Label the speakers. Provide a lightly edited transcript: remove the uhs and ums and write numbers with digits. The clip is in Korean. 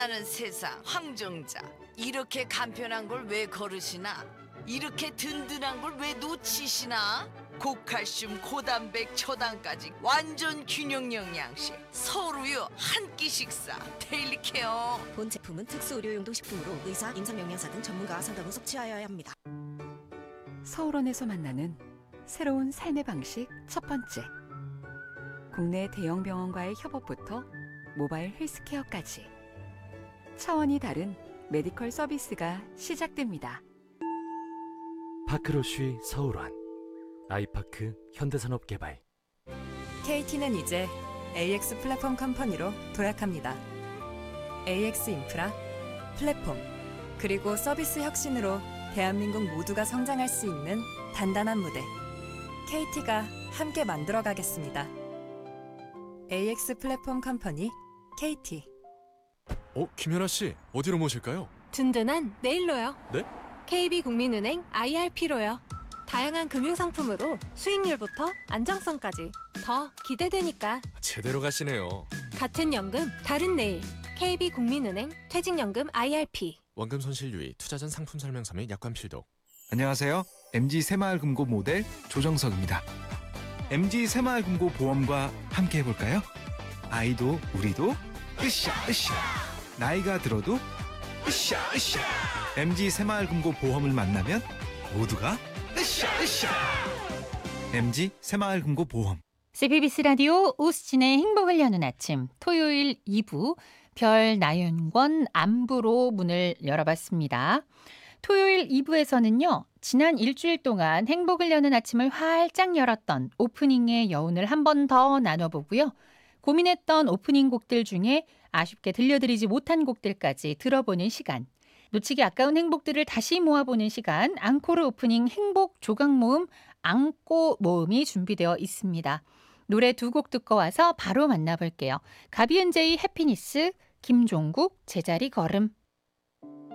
Speaker 1: 나는 세상 황정자 이렇게 간편한 걸 왜 거르시나? 이렇게 든든한 걸 왜 놓치시나? 고칼슘, 고단백, 초당까지 완전 균형 영양식 서울우유 한 끼 식사 데일리 케어.
Speaker 2: 본 제품은 특수 의료용도 식품으로 의사, 임상영양사 등 전문가와 상담 후 섭취하여야 합니다.
Speaker 3: 서울원에서 만나는 새로운 삶의 방식 첫 번째. 국내 대형 병원과의 협업부터 모바일 헬스케어까지 차원이 다른 메디컬 서비스가 시작됩니다.
Speaker 4: 파크로쉬 서울원 아이파크 현대산업개발.
Speaker 5: KT는 이제 AX 플랫폼 컴퍼니로 도약합니다. AX 인프라, 플랫폼, 그리고 서비스 혁신으로 대한민국 모두가 성장할 수 있는 단단한 무대. KT가 함께 만들어가겠습니다. AX 플랫폼 컴퍼니 KT.
Speaker 6: 김연아 씨, 어디로 모실까요?
Speaker 7: 든든한 내일로요.
Speaker 6: 네?
Speaker 7: KB국민은행 IRP로요. 다양한 금융상품으로 수익률부터 안정성까지 더 기대되니까.
Speaker 6: 제대로 가시네요.
Speaker 7: 같은 연금, 다른 내일. KB국민은행 퇴직연금 IRP.
Speaker 6: 원금 손실 유의, 투자 전 상품 설명서 및 약관 필독.
Speaker 8: 안녕하세요. MG 새마을금고 모델 조정석입니다. MG 새마을금고 보험과 함께 해볼까요? 아이도 우리도 으쌰 으쌰. 나이가 들어도 으쌰 으쌰. MG 새마을금고 보험을 만나면 모두가 으쌰 으쌰. MG 새마을금고 보험.
Speaker 9: CBBC 라디오 오수진의 행복을 여는 아침 토요일 2부 별 나윤권 안부로 문을 열어봤습니다. 토요일 2부에서는요. 지난 일주일 동안 행복을 여는 아침을 활짝 열었던 오프닝의 여운을 한 번 더 나눠보고요. 고민했던 오프닝 곡들 중에 아쉽게 들려드리지 못한 곡들까지 들어보는 시간. 놓치기 아까운 행복들을 다시 모아보는 시간. 앙코르 오프닝 행복 조각 모음 앙꼬 모음이 준비되어 있습니다. 노래 두 곡 듣고 와서 바로 만나볼게요. 가비은제이 해피니스, 김종국 제자리 걸음.